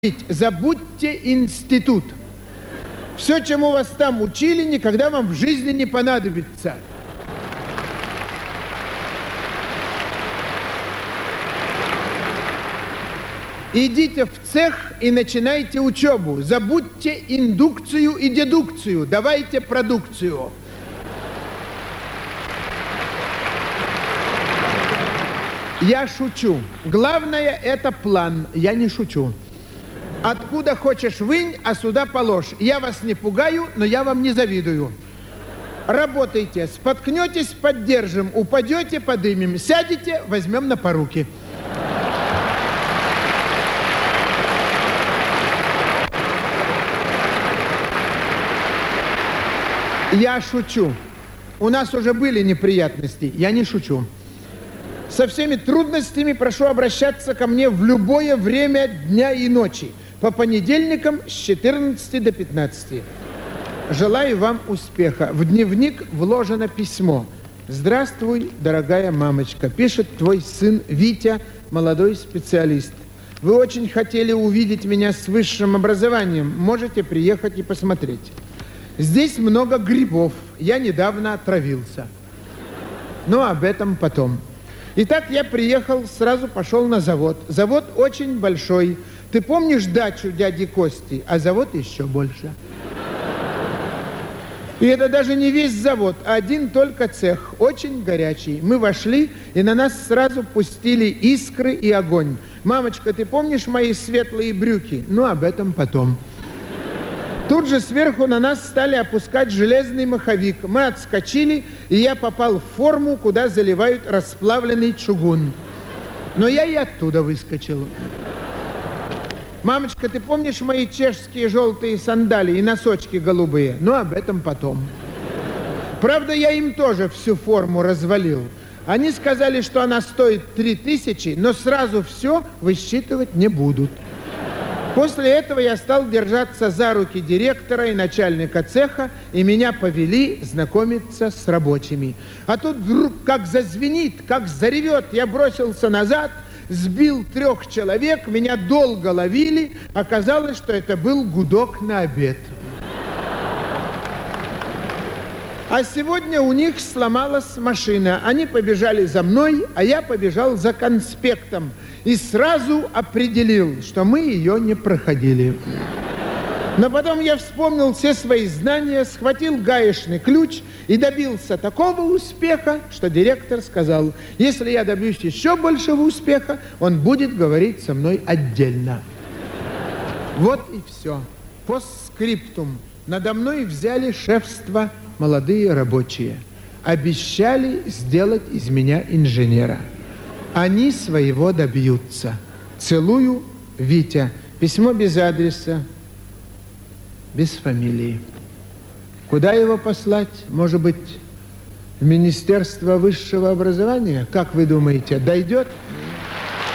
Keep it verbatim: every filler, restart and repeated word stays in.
Забудьте институт. Все, чему вас там учили, никогда вам в жизни не понадобится. Идите в цех и начинайте учебу. Забудьте индукцию и дедукцию. Давайте продукцию. Я шучу. Главное – это план. Я не шучу. Откуда хочешь вынь, а сюда положь. Я вас не пугаю, но я вам не завидую. Работайте. Споткнетесь – поддержим. Упадете – подымем. Сядете – возьмем на поруки. Я шучу. У нас уже были неприятности. Я не шучу. Со всеми трудностями прошу обращаться ко мне в любое время дня и ночи. По понедельникам с четырнадцати до пятнадцати. Желаю вам успеха. В дневник вложено письмо. Здравствуй, дорогая мамочка. Пишет твой сын Витя, молодой специалист. Вы очень хотели увидеть меня с высшим образованием. Можете приехать и посмотреть. Здесь много грибов. Я недавно отравился. Но об этом потом. Итак, я приехал, сразу пошел на завод. Завод очень большой. Ты помнишь дачу дяди Кости? А завод еще больше. И это даже не весь завод, а один только цех. Очень горячий. Мы вошли, и на нас сразу пустили искры и огонь. Мамочка, ты помнишь мои светлые брюки? Ну, об этом потом. Тут же сверху на нас стали опускать железный маховик. Мы отскочили, и я попал в форму, куда заливают расплавленный чугун. Но я и оттуда выскочил. Мамочка, ты помнишь мои чешские желтые сандалии и носочки голубые? Ну, об этом потом. Правда, я им тоже всю форму развалил. Они сказали, что она стоит три тысячи, но сразу все высчитывать не будут. После этого я стал держаться за руки директора и начальника цеха, и меня повели знакомиться с рабочими. А тут вдруг как зазвенит, как заревет, я бросился назад, сбил трех человек, меня долго ловили, оказалось, что это был гудок на обед. А сегодня у них сломалась машина. Они побежали за мной, а я побежал за конспектом. И сразу определил, что мы ее не проходили. Но потом я вспомнил все свои знания, схватил гаечный ключ и добился такого успеха, что директор сказал, если я добьюсь еще большего успеха, он будет говорить со мной отдельно. Вот и все. Постскриптум. Надо мной взяли шефство молодые рабочие. Обещали сделать из меня инженера. Они своего добьются. Целую, Витя. Письмо без адреса, без фамилии. Куда его послать? Может быть, в Министерство высшего образования? Как вы думаете, дойдет?